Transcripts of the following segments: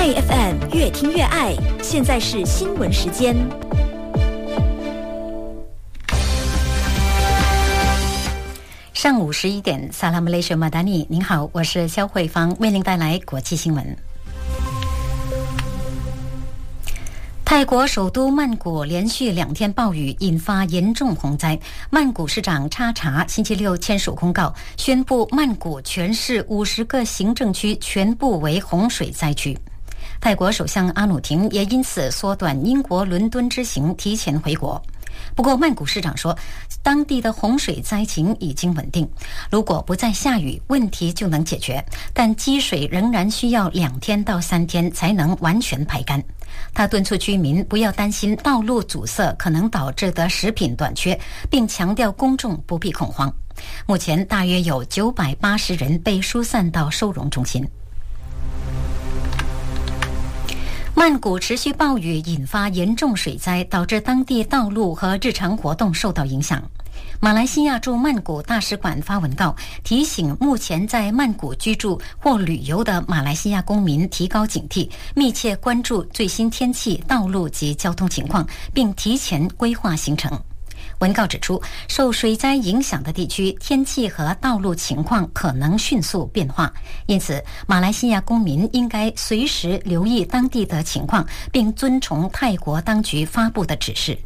爱 FM 越听越爱，现在是新闻时间。 上午11点，萨拉姆雷什马达尼，您好，我是肖慧芳，为您带来国际新闻。泰国首都曼谷连续2天暴雨，引发严重洪灾。曼谷市长查查星期六签署公告，宣布曼谷全市50个行政区全部为洪水灾区。泰国首相阿努廷也因此缩短英国伦敦之行，提前回国。不过曼谷市长说，当地的洪水灾情已经稳定，如果不再下雨，问题就能解决，但积水仍然需要2天到3天才能完全排干。他敦促居民不要担心道路阻塞可能导致的食品短缺，并强调公众不必恐慌。目前大约有980人被疏散到收容中心。曼谷持续暴雨引发严重水灾，导致当地道路和日常活动受到影响。马来西亚驻曼谷大使馆发文告，提醒目前在曼谷居住或旅游的马来西亚公民提高警惕，密切关注最新天气、道路及交通情况，并提前规划行程。文告指出，受水灾影响的地区天气和道路情况可能迅速变化，因此马来西亚公民应该随时留意当地的情况，并遵从泰国当局发布的指示。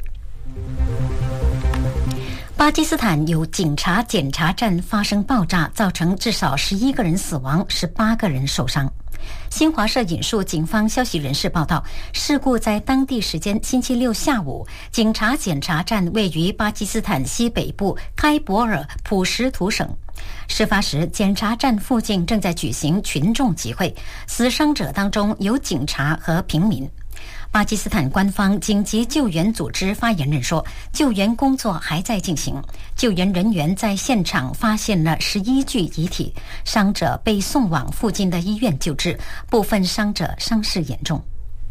巴基斯坦有警察检查站发生爆炸，造成至少11个人死亡，18个人受伤。新华社引述警方消息人士报道，事故在当地时间星期六下午，警察检查站位于巴基斯坦西北部开伯尔普什图省。事发时，检查站附近正在举行群众集会，死伤者当中有警察和平民。巴基斯坦官方紧急救援组织发言人说，救援工作还在进行，救援人员在现场发现了11具遗体，伤者被送往附近的医院救治，部分伤者伤势严重。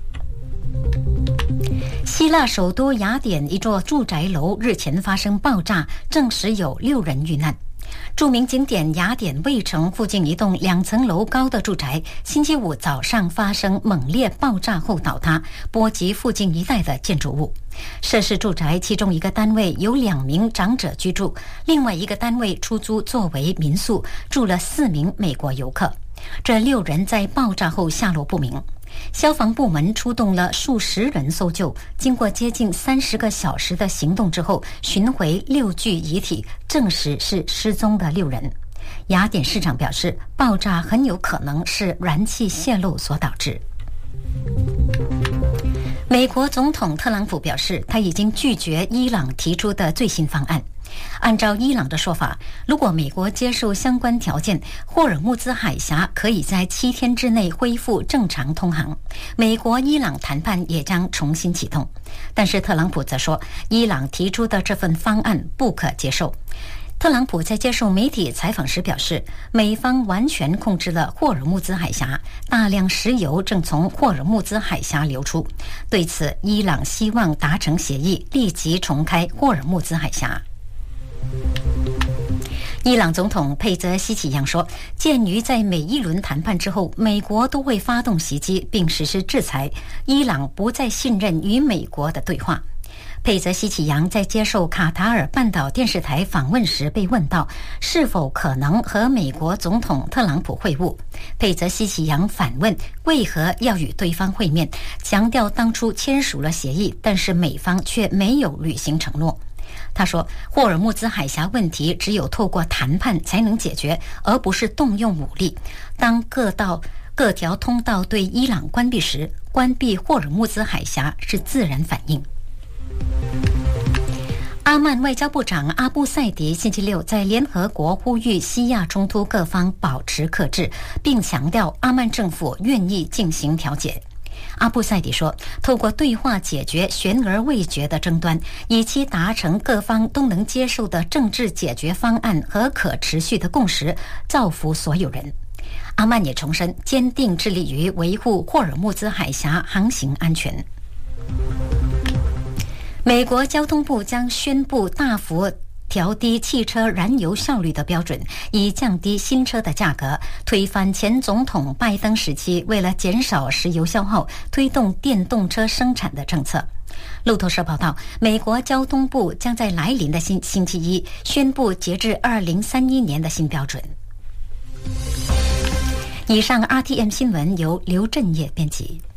希腊首都雅典一座住宅楼日前发生爆炸，证实有6人遇难。著名景点雅典卫城附近一栋2层楼高的住宅，星期五早上发生猛烈爆炸后倒塌，波及附近一带的建筑物。涉事住宅其中一个单位有2名长者居住，另外一个单位出租作为民宿，住了4名美国游客。这6人在爆炸后下落不明。消防部门出动了数十人搜救，经过接近30个小时的行动之后，寻回6具遗体，证实是失踪的6人。雅典市长表示，爆炸很有可能是燃气泄漏所导致。美国总统特朗普表示，他已经拒绝伊朗提出的最新方案。按照伊朗的说法，如果美国接受相关条件，霍尔木兹海峡可以在7天之内恢复正常通航，美国伊朗谈判也将重新启动。但是特朗普则说，伊朗提出的这份方案不可接受。特朗普在接受媒体采访时表示，美方完全控制了霍尔木兹海峡，大量石油正从霍尔木兹海峡流出。对此，伊朗希望达成协议，立即重开霍尔木兹海峡。伊朗总统佩泽西奇扬说，鉴于在每一轮谈判之后，美国都会发动袭击并实施制裁，伊朗不再信任与美国的对话。佩泽西奇扬在接受卡塔尔半岛电视台访问时被问到是否可能和美国总统特朗普会晤，佩泽西奇扬反问为何要与对方会面，强调当初签署了协议，但是美方却没有履行承诺。他说，霍尔木兹海峡问题只有透过谈判才能解决，而不是动用武力。当各条通道对伊朗关闭时，关闭霍尔木兹海峡是自然反应。阿曼外交部长阿布赛迪星期六在联合国呼吁西亚冲突各方保持克制，并强调阿曼政府愿意进行调解。阿布赛迪说，透过对话解决悬而未决的争端，以期达成各方都能接受的政治解决方案和可持续的共识，造福所有人。阿曼也重申坚定致力于维护霍尔木兹海峡航行安全。美国交通部将宣布大幅调低汽车燃油效率的标准，以降低新车的价格，推翻前总统拜登时期为了减少石油消耗推动电动车生产的政策。路透社报道，美国交通部将在来临的星期一宣布截至2031年的新标准。以上 RTM 新闻由刘振业编辑。